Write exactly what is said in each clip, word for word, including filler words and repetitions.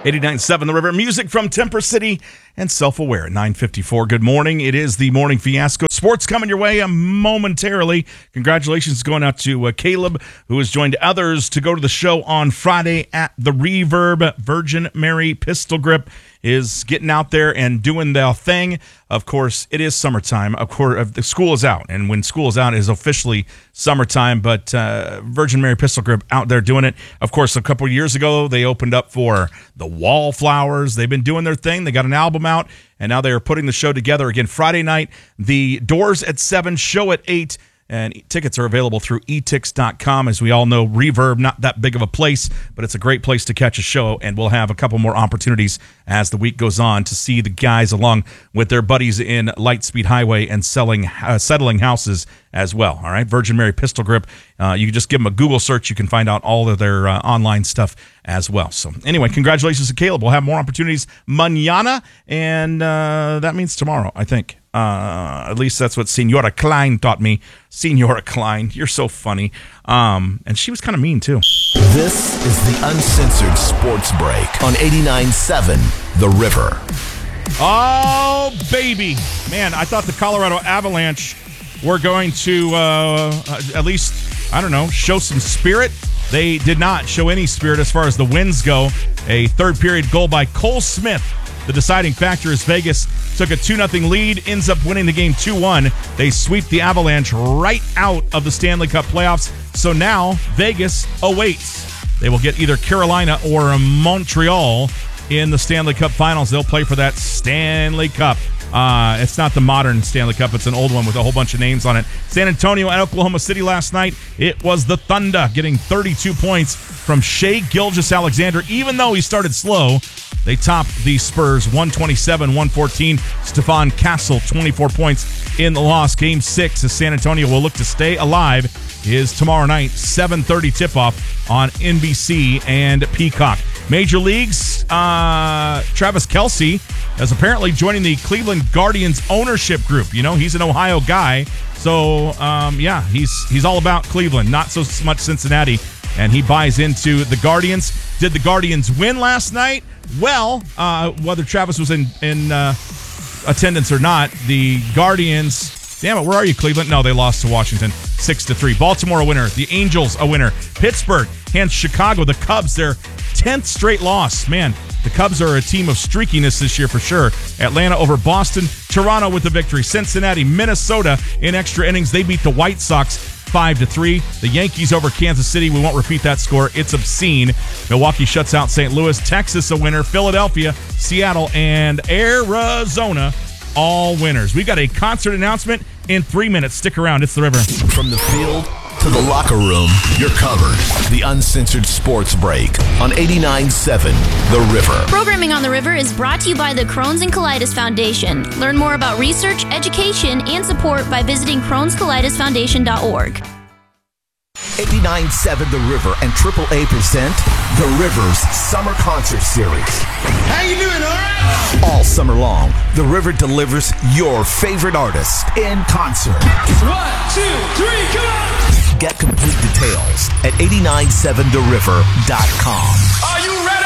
eighty-nine point seven The River. Music from Temper City and Self-Aware at nine fifty-four. Good morning. It is the Morning Fiasco. Sports coming your way momentarily. Congratulations going out to uh, Caleb, who has joined others to go to the show on Friday at the Reverb. Virgin Mary Pistol Grip is getting out there and doing the thing. Of course, it is summertime. Of course, the school is out, and when school is out, it is officially summertime. But uh, Virgin Mary Pistol Grip out there doing it. Of course, a couple of years ago, they opened up for the Wallflowers. They've been doing their thing. They got an album out, and now they are putting the show together again Friday night. The doors at seven, show at eight. And tickets are available through e tix dot com. As we all know, Reverb, not that big of a place, but it's a great place to catch a show. And we'll have a couple more opportunities as the week goes on to see the guys along with their buddies in Lightspeed Highway and selling, uh, settling houses as well. All right, Virgin Mary Pistol Grip. Uh, you can just give them a Google search. You can find out all of their uh, online stuff as well. So anyway, congratulations to Caleb. We'll have more opportunities mañana, and uh, that means tomorrow, I think. Uh, at least that's what Senora Klein taught me. Senora Klein, you're so funny. Um, and she was kind of mean, too. This is the Uncensored Sports Break on eighty-nine point seven The River. Oh, baby. Man, I thought the Colorado Avalanche were going to uh, at least, I don't know, show some spirit. They did not show any spirit as far as the wins go. A third-period goal by Cole Smith. The deciding factor is Vegas took a two nothing lead, ends up winning the game two one. They sweep the Avalanche right out of the Stanley Cup playoffs. So now Vegas awaits. They will get either Carolina or Montreal in the Stanley Cup Finals. They'll play for that Stanley Cup. Uh, it's not the modern Stanley Cup. It's an old one with a whole bunch of names on it. San Antonio and Oklahoma City last night. It was the Thunder getting thirty-two points from Shai Gilgeous-Alexander. Even though he started slow, they topped the Spurs one twenty-seven one fourteen. Stephon Castle, twenty-four points in the loss. Game six, as San Antonio will look to stay alive, is tomorrow night, seven thirty tip-off on N B C and Peacock. Major Leagues, uh, Travis Kelce is apparently joining the Cleveland Guardians ownership group. You know, he's an Ohio guy. So, um, yeah, he's he's all about Cleveland, not so much Cincinnati. And he buys into the Guardians. Did the Guardians win last night? Well, uh, whether Travis was in, in uh, attendance or not, the Guardians, damn it, where are you, Cleveland? No, they lost to Washington six to three. Baltimore a winner. The Angels a winner. Pittsburgh hands Chicago, the Cubs, their tenth straight loss. Man, the Cubs are a team of streakiness this year for sure. Atlanta over Boston. Toronto with the victory. Cincinnati, Minnesota in extra innings. They beat the White Sox five to three. The Yankees over Kansas City. We won't repeat that score. It's obscene. Milwaukee shuts out Saint Louis. Texas a winner. Philadelphia, Seattle, and Arizona all winners. We got a concert announcement in three minutes. Stick around. It's The River. From the field to the locker room, you're covered. The Uncensored Sports Break on eighty-nine point seven The River. Programming on The River is brought to you by the Crohn's and Colitis Foundation. Learn more about research, education, and support by visiting crohns colitis foundation dot org. eighty-nine point seven The River and triple A present The River's Summer Concert Series. How you doing, all right? All summer long, The River delivers your favorite artist in concert. One, two, three, come on! Get complete details at eighty-nine point seven the river dot com. Are you ready?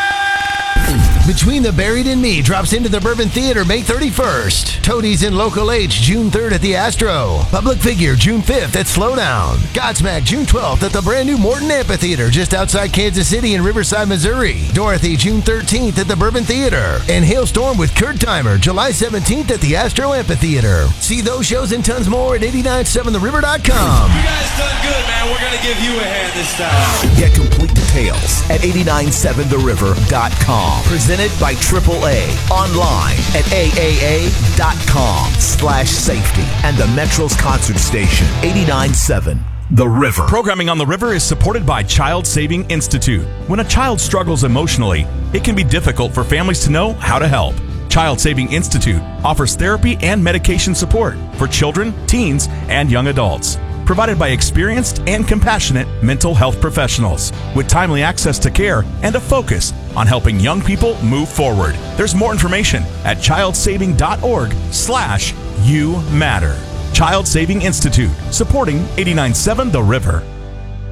Between the Buried and Me drops into the Bourbon Theater May thirty-first. Toadies in Local H June third at the Astro. Public Figure June fifth at Slowdown. Godsmack June twelfth at the brand new Morton Amphitheater just outside Kansas City in Riverside, Missouri. Dorothy June thirteenth at the Bourbon Theater. And Hailstorm with Kurt Timer July seventeenth at the Astro Amphitheater. See those shows and tons more at eighty-nine point seven the river dot com. You guys done good, man. We're going to give you a hand this time. Get complete details at eighty-nine point seven the river dot com. Presented by triple A. Online at A A A dot com slash safety. And the Metro's concert station, eighty-nine point seven The River. Programming on The River is supported by Child Saving Institute. When a child struggles emotionally, it can be difficult for families to know how to help. Child Saving Institute offers therapy and medication support for children, teens, and young adults, provided by experienced and compassionate mental health professionals with timely access to care and a focus on helping young people move forward. There's more information at childsaving.org slash you matter. Child Saving Institute, supporting eighty-nine point seven The River.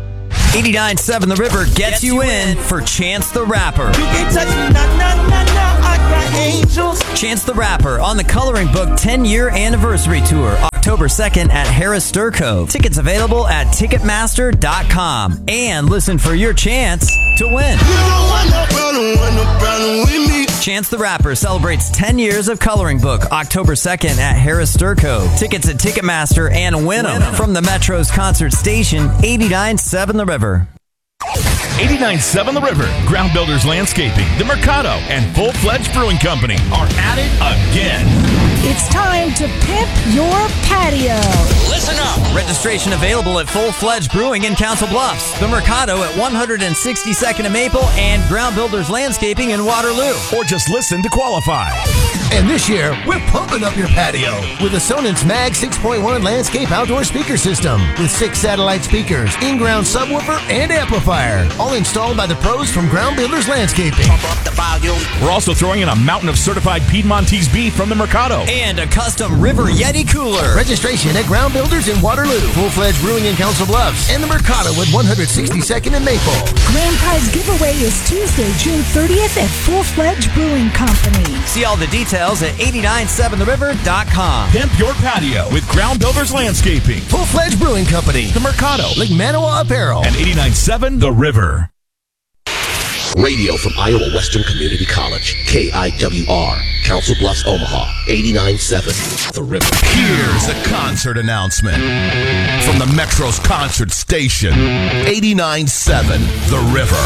eighty-nine seven The River gets you in for Chance the Rapper. You can't touch me, nah, nah, nah, nah, I got angels. Chance the Rapper on the Coloring Book ten-year anniversary tour, October second at Harris Sturcove. Tickets available at Ticketmaster dot com. And listen for your chance to win. You don't want no problem, want no problem with me. Chance the Rapper celebrates ten years of Coloring Book, October second at Harris Sturcove. Tickets at Ticketmaster and win them from the Metro's concert station, eighty-nine seven The River. eighty-nine seven The River, Ground Builders Landscaping, The Mercado, and Full Fledged Brewing Company are at it again. It's time to pimp your patio. Listen up. Registration available at Full Fledged Brewing in Council Bluffs, The Mercado at one sixty-second and Maple, and Ground Builders Landscaping in Waterloo. Or just listen to qualify. And this year, we're pumping up your patio with a Sonance Mag six point one landscape outdoor speaker system with six satellite speakers, in-ground subwoofer, and amplifier, all installed by the pros from Ground Builders Landscaping. Pump up the volume. We're also throwing in a mountain of certified Piedmontese beef from the Mercado. And a custom River Yeti cooler. Registration at Ground Builders in Waterloo, Full-Fledged Brewing in Council Bluffs, and the Mercado at one sixty-second and Maple. Grand prize giveaway is Tuesday, June thirtieth at Full Fledged Brewing Company. See all the details at eighty-nine seven the river dot com. Pimp your patio with Ground Builders Landscaping, Full-Fledged Brewing Company, the Mercado, Lake Manawa Apparel, and eighty-nine seven The River. Radio from Iowa Western Community College, K I W R, Council Bluffs, Omaha, eighty-nine seven The River. Here's a concert announcement from the Metro's concert station, eighty-nine seven The River.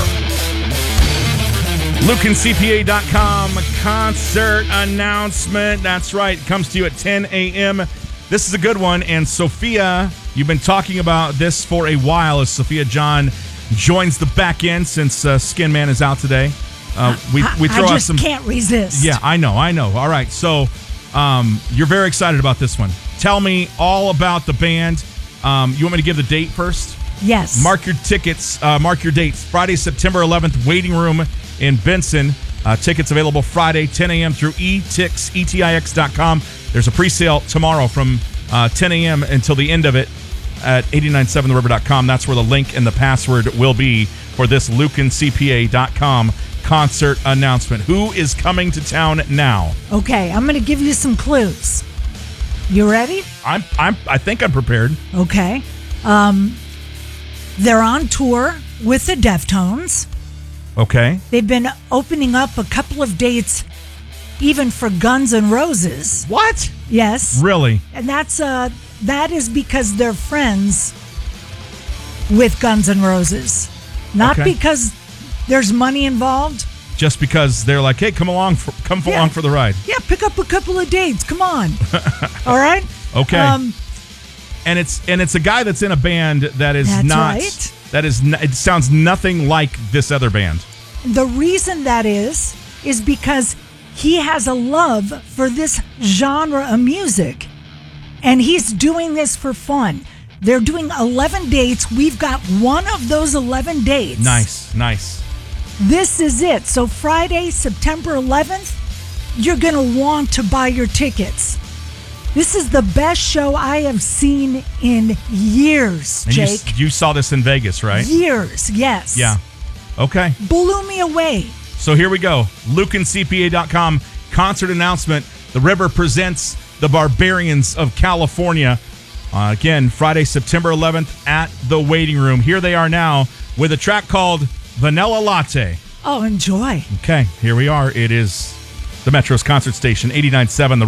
Lucan C P A dot com concert announcement. That's right. Comes to you at ten a.m. This is a good one. And Sophia, you've been talking about this for a while as Sophia John joins the back end since uh, Skin Man is out today. Uh, we, we throw I out just some. can't resist. Yeah, I know. I know. All right. So um, you're very excited about this one. Tell me all about the band. Um, you want me to give the date first? Yes. Mark your tickets. Uh, mark your dates. Friday, September eleventh, Waiting Room in Benson. Uh, tickets available Friday, ten a.m. through e tix, E T I X dot com. There's a pre-sale tomorrow from uh, ten a.m. until the end of it at eighty-nine seven the river dot com. That's where the link and the password will be for this Lucan C P A dot com concert announcement. Who is coming to town now? Okay, I'm going to give you some clues. You ready? I'm. I'm. I think I'm prepared. Okay. Um, they're on tour with the Deftones. Okay. They've been opening up a couple of dates, even for Guns N' Roses. What? Yes. Really? And that's uh, that is because they're friends with Guns N' Roses, not Okay. because there's money involved. Just because they're like, hey, come along, for, come Yeah. along for the ride. Yeah, pick up a couple of dates. Come on. All right. Okay. Um, and it's and it's a guy that's in a band that is That's not. right. That is. n- It sounds nothing like this other band. the reason that is is because he has a love for this genre of music, and he's doing this for fun. They're doing eleven dates. We've got one of those eleven dates. Nice, nice. This is it. So Friday, September eleventh, you're going to want to buy your tickets. This is the best show I have seen in years, And you, Jake. s- you saw this in Vegas, right? Years, yes. Yeah. Okay. Blew me away. So here we go. Lucan C P A dot com concert announcement. The River presents the Barbarians of California. Uh, again, Friday, September eleventh at the Waiting Room. Here they are now with a track called Vanilla Latte. Oh, enjoy. Okay, here we are. It is the Metro's concert station, eighty-nine seven The